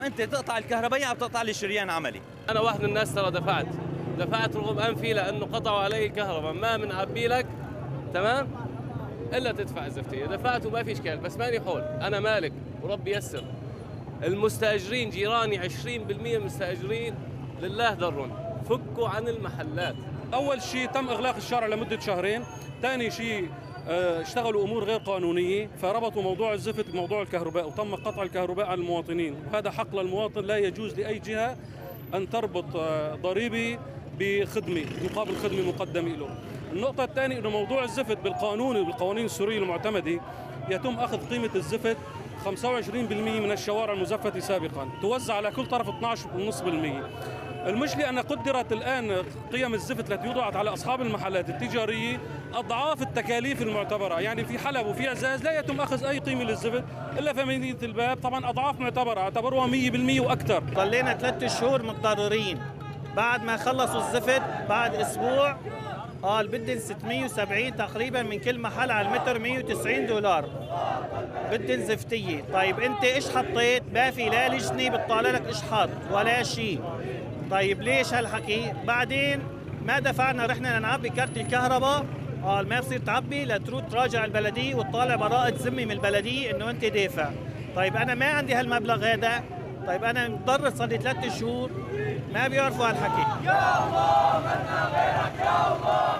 انت تقطع الكهربائي او تقطع لي شريان عملي؟ انا واحد من الناس ترى دفعت رغم انفي لانه قطعوا علي الكهرباء، ما بنعبي لك تمام الا تدفع الزفتيه، دفعت وما في اشكال، بس ماني حول، انا مالك وربي يسر. المستاجرين جيراني 20% من المستاجرين لله ضرهم، فكوا عن المحلات. اول شيء تم اغلاق الشارع لمده شهرين، ثاني شيء اشتغلوا امور غير قانونيه، فربطوا موضوع الزفت بموضوع الكهرباء وتم قطع الكهرباء على المواطنين، وهذا حق للمواطن، لا يجوز لاي جهه ان تربط ضريبه بخدمه مقابل خدمه مقدمه له. النقطه الثانيه انه موضوع الزفت بالقانون وبالقوانين السوريه المعتمده يتم اخذ قيمه الزفت 25% من الشوارع المزفتة سابقا، توزع على كل طرف 12.5%. المشكلة أن قدرت الآن قيم الزفت التي وضعت على أصحاب المحلات التجارية أضعاف التكاليف المعتبرة، يعني في حلب وفي عزاز لا يتم أخذ أي قيمة للزفت إلا في مدينة الباب، طبعا أضعاف معتبرة، اعتبروها 100% وأكثر. ضلينا 3 شهور متضررين، بعد ما خلصوا الزفت بعد أسبوع قال بدن 670 تقريبا من كل محل على المتر، 190 دولار بدن زفتيه. طيب انت ايش حطيت؟ ما في لا لجنه بتطالع لك ايش حاط ولا شيء. طيب ليش هالحكي؟ بعدين ما دفعنا، رحنا نعبي كارت الكهرباء، قال ما بصير تعبي لتروح تراجع البلديه وتطالع براءة ذمه من البلديه انه انت دافع. طيب انا ما عندي هالمبلغ هذا، طيب انا مضطر صار لي 3 شهور ما بيعرفوا هالحكي. يا الله منا غيرك يا الله.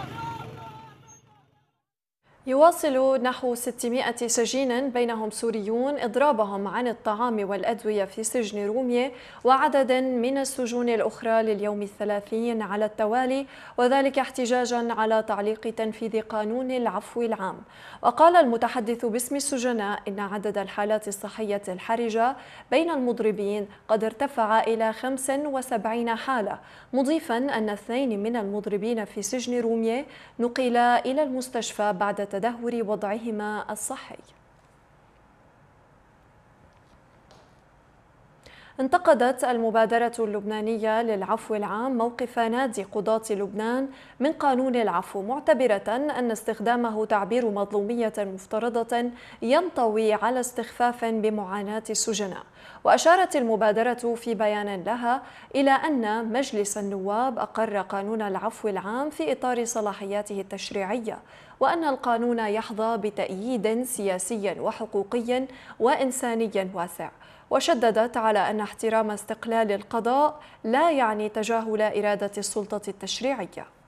يواصل نحو 600 سجين بينهم سوريون إضرابهم عن الطعام والأدوية في سجن رومية وعدد من السجون الأخرى لليوم 30 على التوالي، وذلك احتجاجا على تعليق تنفيذ قانون العفو العام. وقال المتحدث باسم السجناء إن عدد الحالات الصحية الحرجة بين المضربين قد ارتفع إلى 75 حالة، مضيفا أن 2 من المضربين في سجن رومية نقلا إلى المستشفى بعد تدهور وضعهما الصحي. انتقدت المبادرة اللبنانية للعفو العام موقف نادي قضاة لبنان من قانون العفو، معتبرة أن استخدامه تعبير مظلومية مفترضة ينطوي على استخفاف بمعاناة السجناء. وأشارت المبادرة في بيان لها إلى أن مجلس النواب أقر قانون العفو العام في إطار صلاحياته التشريعية، وأن القانون يحظى بتأييد سياسي وحقوقي وإنساني واسع. وشددت على أن احترام استقلال القضاء لا يعني تجاهل إرادة السلطة التشريعية.